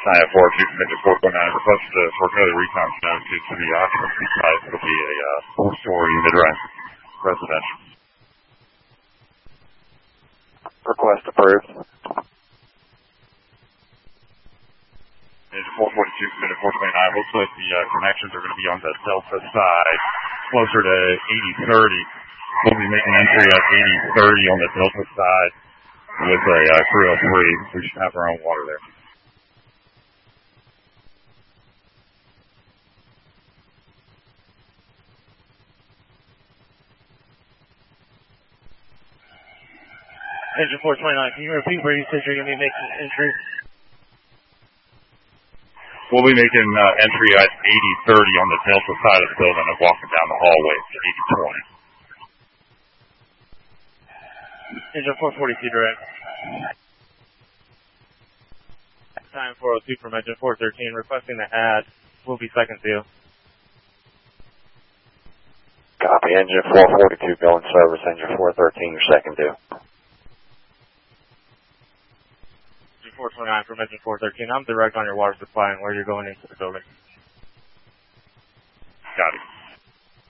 Scion 4, engine 4.9, request for another recon down to the occupancy site. It'll be a 4-story mid-rise residential. Request approved. Engine 442, engine 429. Looks like the connections are going to be on the Delta side, closer to 8030. We'll be making entry at 8030 on the Delta side with a crew of 3. We should have our own water there. Engine 429, can you repeat where you said you're going to be making entry? We'll be making entry at 8030 on the Delta side of the building and walking down the hallway to 8020. Engine 442 direct. Time 402 from engine 413, requesting the add. Will be second due. Copy, engine 442, go in service, engine 413, your second due. 429 from engine 413. I'm direct on your water supply and where you're going into the building. Got it.